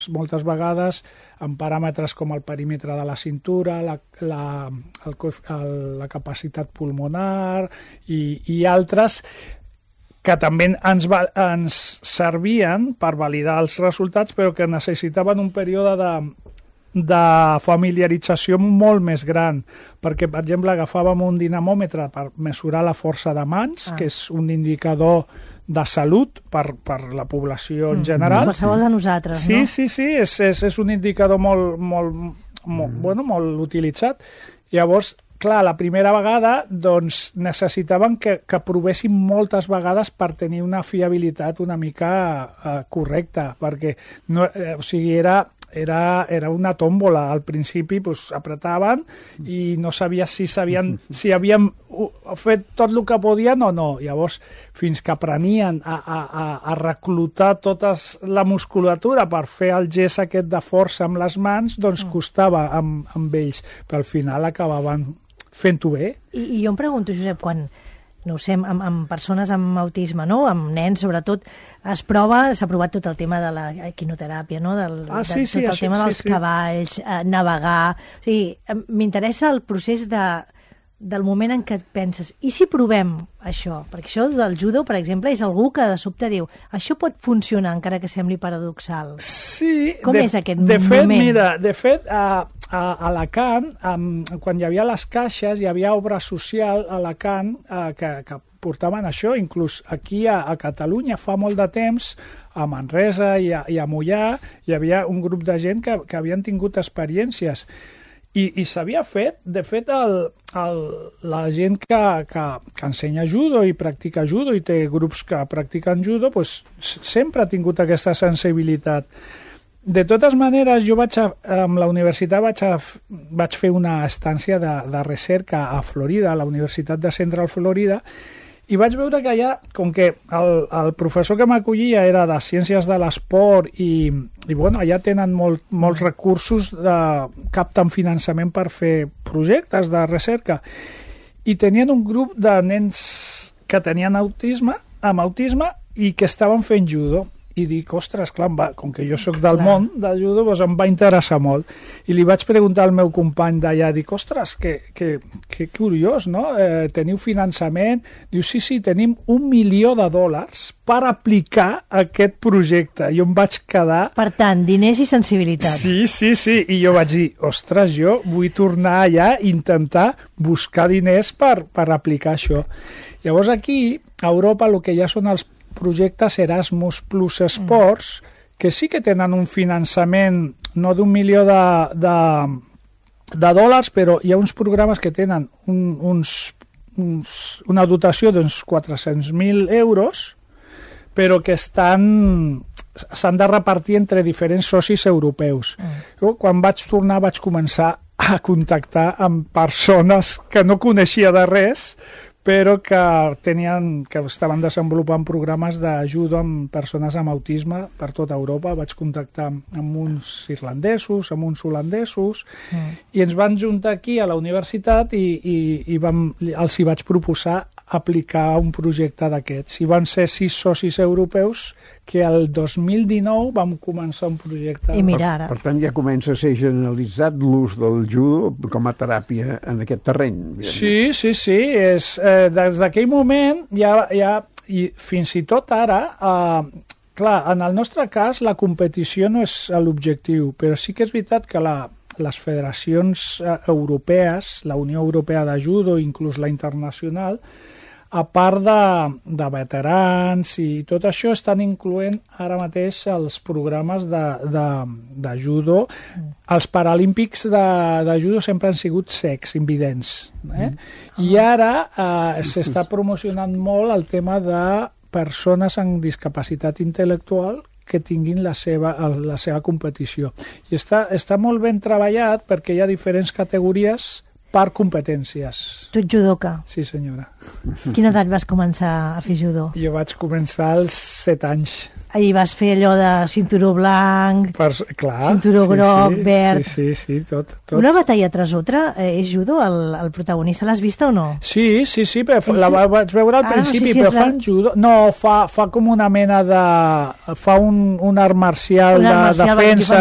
moltes vegades amb paràmetres com el perímetre de la cintura, la capacitat pulmonar i altres que també ens servien per validar els resultats, però que necessitaven un període de familiarització molt més gran, perquè, per exemple, agafàvem un dinamòmetre per mesurar la força de mans, que és un indicador de salut per la població en general. Qualsevol de nosaltres, no? Sí, és un indicador molt utilitzat. Llavors, clar, la primera vegada doncs, necessitaven que provessin moltes vegades per tenir una fiabilitat una mica correcta, perquè era una tòmbola. Al principi apretaven i no sabia si havien fet tot el que podien o no. Llavors, fins que aprenien a reclutar tota la musculatura per fer el gest aquest de força amb les mans, doncs costava amb ells, però al final acabaven fent-ho bé. I jo em pregunto, Josep, quan, no ho sé, amb persones amb autisme, no? Amb nens, sobretot, s'ha provat tot el tema de la equinoteràpia, no? Tot el tema dels cavalls, navegar... O sigui, m'interessa el procés del moment en què et penses, i si provem això? Perquè això del judo, per exemple, és algú que de sobte diu, això pot funcionar encara que sembli paradoxal. Sí. Com és aquest moment? De fet, a Alacant, quan hi havia les caixes, hi havia obra social a Alacant que portaven això. Inclús aquí a Catalunya fa molt de temps, a Manresa i a Moià, hi havia un grup de gent que havien tingut experiències. I s'havia fet, de fet, la gent que ensenya judo i practica judo i té grups que practiquen judo, doncs sempre ha tingut aquesta sensibilitat. De totes maneres, jo amb la universitat vaig fer una estància de recerca a Florida, a la Universitat de Central Florida, i vaig veure que allà, com que el professor que m'acollia era de Ciències de l'Esport i bueno, allà tenen molts recursos, capten finançament per fer projectes de recerca, i tenien un grup de nens que tenien autisme i que estaven fent judo. I dic, ostres, clar, com que jo sóc del món del judo, doncs em va interessar molt. I li vaig preguntar al meu company d'allà, dic, ostres, que curiós, no? Teniu finançament? Diu, sí, tenim $1 milió per aplicar aquest projecte. Jo em vaig quedar... Per tant, diners i sensibilitat. Sí. I jo vaig dir, ostres, jo vull tornar allà i intentar buscar diners per aplicar això. Llavors aquí, a Europa, el que ja són els projectes Erasmus Plus Sports, que sí que tenen un finançament no d'1 milió de dòlars, però hi ha uns programes que tenen una dotació d'uns 400.000 euros, però que s'han de repartir entre diferents socis europeus. Jo, quan vaig tornar, vaig començar a contactar amb persones que no coneixia de res, però que estaven desenvolupant programes d'ajuda amb persones amb autisme per tota Europa. Vaig contactar amb uns irlandesos, amb uns holandesos, i ens van juntar aquí a la universitat i els hi vaig proposar aplicar un projecte d'aquests. I van ser 6 socis europeus que el 2019 vam començar un projecte. I mira ara. Per tant, ja comença a ser generalitzat l'ús del judo com a teràpia en aquest terreny. Sí. Des d'aquell moment i fins i tot ara, clar, en el nostre cas la competició no és l'objectiu, però sí que és veritat que les federacions europees, la Unió Europea de Judo, inclús la internacional, a part de veterans i tot això, estan incloent ara mateix els programes de judo. Els paralímpics de judo sempre han sigut cecs, invidents. I ara s'està promocionant molt el tema de persones amb discapacitat intel·lectual que tinguin la seva competició. I està molt ben treballat perquè hi ha diferents categories per competències. Tu ets judoka? Sí, senyora. Quina edat vas començar a fer judo? Jo vaig començar als 7 anys. Ahir vas fer allò de cinturó blanc, clar, cinturó groc, verd... Sí, tot. Una batalla tras otra, és judo? El protagonista l'has vista o no? Sí, però la vaig veure al principi, però fan judo... No, fa com una mena de... Fa un art marcial de defensa